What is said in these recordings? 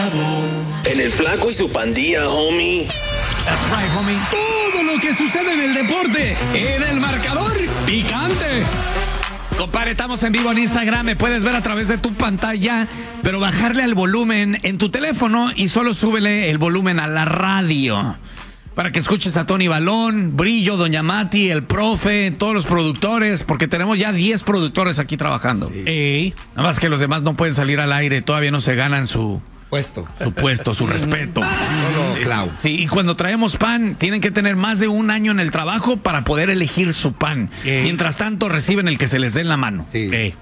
En el Flaco y su pandilla, homie. That's right, homie. Todo lo que sucede en el deporte, en el marcador picante. Compadre, estamos en vivo en Instagram, me puedes ver a través de tu pantalla, pero bajarle al volumen en tu teléfono y solo súbele el volumen a la radio. Para que escuches a Tony Balón, Brillo, Doña Mati, el profe, todos los productores, porque tenemos ya 10 productores aquí trabajando. Sí. Nada más que los demás no pueden salir al aire, todavía no se ganan su puesto, su respeto. Solo Clau. Sí, y cuando traemos pan, tienen que tener más de un año en el trabajo para poder elegir su pan. Mientras tanto, reciben el que se les dé en la mano. Sí.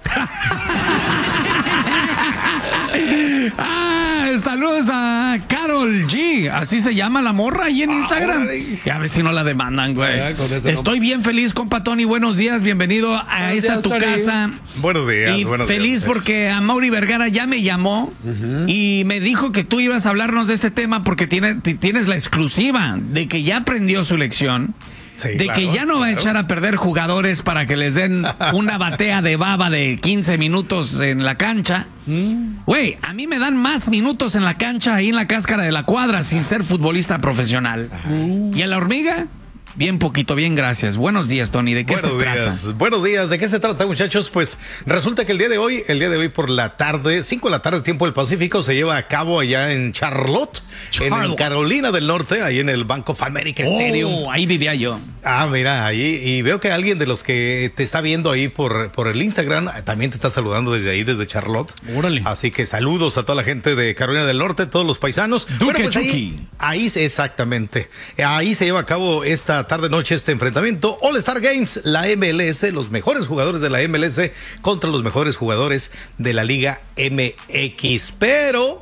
Saludos a Carol G. Así se llama la morra ahí en Instagram. Y a ver si no la demandan, güey. Estoy bien feliz, compa Tony. Buenos días, bienvenido a esta tu casa. Buenos días. Y feliz porque a Mauri Vergara ya me llamó y me dijo que tú ibas a hablarnos de este tema porque tienes la exclusiva de que ya aprendió su lección. Sí, de que ya no va a echar a perder jugadores para que les den una batea de baba de 15 minutos en la cancha. Güey, a mí me dan más minutos en la cancha ahí en la cáscara de la cuadra sin ser futbolista profesional. ¿Y a la hormiga? Bien poquito, bien, gracias. Buenos días, Tony. ¿De qué se trata? Buenos días. ¿De qué se trata, muchachos? Pues resulta que el día de hoy por la tarde, 5 de la tarde, tiempo del Pacífico, se lleva a cabo allá en Charlotte, en Carolina del Norte, ahí en el Bank of America Stadium. Ahí vivía yo. Mira, ahí, y veo que alguien de los que te está viendo ahí por el Instagram también te está saludando desde ahí, desde Charlotte. Órale. Así que saludos a toda la gente de Carolina del Norte, todos los paisanos. Duque pues ahí exactamente. Ahí se lleva a cabo esta tarde-noche este enfrentamiento. All-Star Games, la MLS, los mejores jugadores de la MLS contra los mejores jugadores de la Liga MX. Pero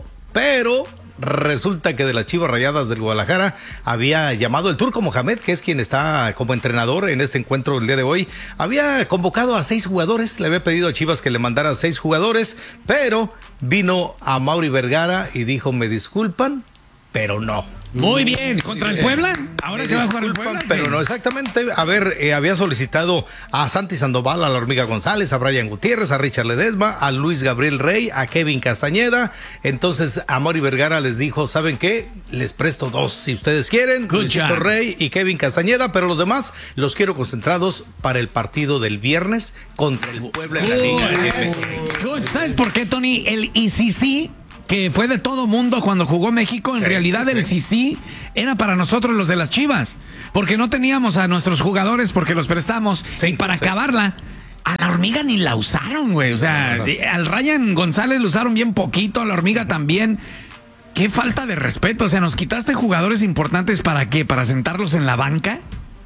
resulta que de las Chivas Rayadas del Guadalajara había llamado el Turco Mohamed, que es quien está como entrenador en este encuentro el día de hoy. Había convocado a 6 jugadores, le había pedido a Chivas que le mandara 6 jugadores, pero vino a Mauri Vergara y dijo, me disculpan, pero no. Muy bien, ¿contra el Puebla? ¿Ahora que vas a jugar el Puebla? Pero no exactamente. A ver, había solicitado a Santi Sandoval, a la Hormiga González, a Brian Gutiérrez, a Richard Ledesma, a Luis Gabriel Rey, a Kevin Castañeda. Entonces, a Mauri Vergara les dijo, ¿saben qué? Les presto 2 si ustedes quieren. Luisito Rey y Kevin Castañeda, pero los demás los quiero concentrados para el partido del viernes contra el Puebla en la Liga MX. ¿Sabes por qué, Tony? El ICC, que fue de todo mundo cuando jugó México, en realidad el CC era para nosotros los de las Chivas, porque no teníamos a nuestros jugadores porque los prestamos, y para acabarla, a la Hormiga ni la usaron, güey, o sea, al Ryan González lo usaron bien poquito, a la Hormiga también. Qué falta de respeto, o sea, nos quitaste jugadores importantes, ¿para qué? ¿Para sentarlos en la banca?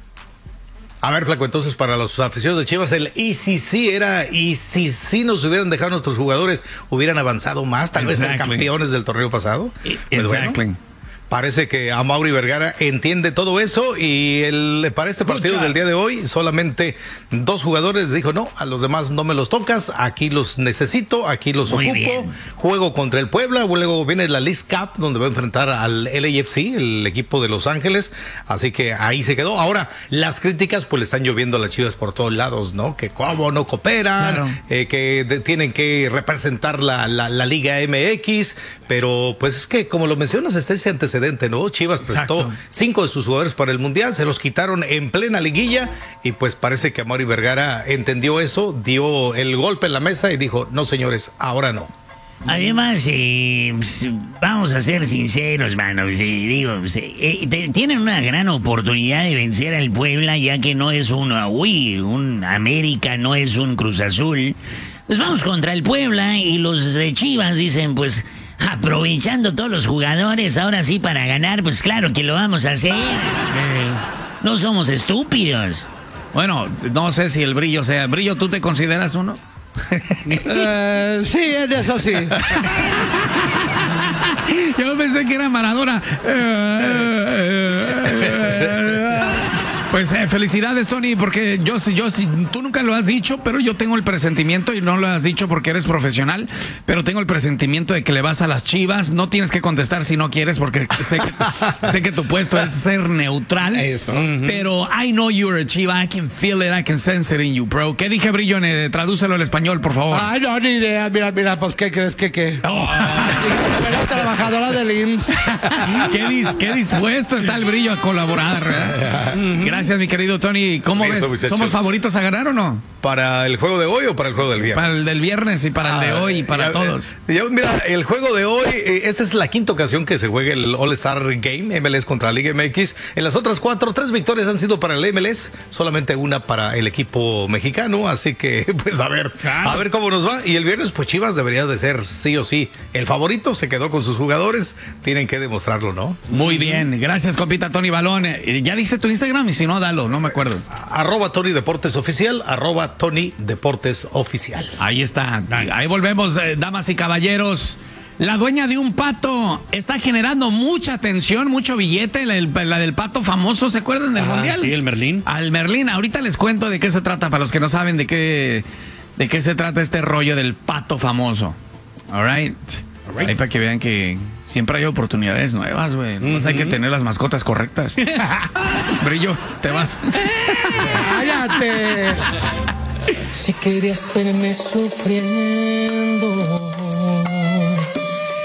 A ver, Flaco, entonces para los aficionados de Chivas, el ECC era, y si nos hubieran dejado nuestros jugadores, hubieran avanzado más, tal vez ser campeones del torneo pasado. Pues bueno, parece que a Mauri Vergara entiende todo eso y para este partido del día de hoy solamente 2 jugadores dijo, no, a los demás no me los tocas, aquí los necesito, aquí los ocupo, juego contra el Puebla, luego viene la Leagues Cup donde va a enfrentar al LAFC, el equipo de Los Ángeles, así que ahí se quedó. Ahora, las críticas pues le están lloviendo a las Chivas por todos lados, ¿no? Que cómo no cooperan, que tienen que representar la Liga MX, pero pues es que como lo mencionas, está ese antecedente, ¿no? Chivas prestó 5 de sus jugadores para el Mundial, se los quitaron en plena liguilla y pues parece que Mauri Vergara entendió eso, dio el golpe en la mesa y dijo, no señores, ahora no. Además, vamos a ser sinceros, mano. Tienen una gran oportunidad de vencer al Puebla, ya que no es un América, no es un Cruz Azul. Pues vamos contra el Puebla y los de Chivas dicen, pues, aprovechando todos los jugadores, ahora sí para ganar, pues claro que lo vamos a hacer. No somos estúpidos. Bueno, no sé si el Brillo sea. Brillo, ¿tú te consideras uno? Sí, en eso sí. Yo pensé que era Maradona. Pues felicidades, Tony, porque yo tú nunca lo has dicho, pero yo tengo el presentimiento, y no lo has dicho porque eres profesional, pero tengo el presentimiento de que le vas a las Chivas. No tienes que contestar si no quieres, porque sé que tu puesto es ser neutral. Eso. Pero I know you're a Chiva, I can feel it, I can sense it in you, bro. ¿Qué dije, Brillo? Tradúcelo al español, por favor. Ay, no, ni idea. Mira, pues, ¿qué crees que? Oh. Era trabajadora del IMSS. Qué dispuesto está el Brillo a colaborar, ¿verdad? Gracias, mi querido Tony. ¿Cómo Listo, ves? muchachos. ¿Somos favoritos a ganar o no? ¿Para el juego de hoy o para el juego del viernes? Para el del viernes y para el de hoy y para todos. Mira, el juego de hoy, esta es la quinta ocasión que se juega el All-Star Game, MLS contra Liga MX. En las otras 3 victorias han sido para el MLS, solamente una para el equipo mexicano, así que pues a ver cómo nos va. Y el viernes pues Chivas debería de ser sí o sí el favorito, se quedó con sus jugadores, tienen que demostrarlo, ¿no? Muy bien, gracias, compita Tony Balón. Ya dice tu Instagram, y si no, dalo, no me acuerdo. @Tony Deportes Oficial, @Tony Deportes Oficial. Ahí está, ahí volvemos, damas y caballeros. La dueña de un pato está generando mucha atención, mucho billete, la del pato famoso, ¿se acuerdan del mundial? Sí, el Merlín. Al Merlín, ahorita les cuento de qué se trata, para los que no saben de qué se trata este rollo del pato famoso. All right. Ahí para que vean que siempre hay oportunidades nuevas, güey. Nomás hay que tener las mascotas correctas. Brillo, te vas. ¡Cállate! Si querías verme sufriendo,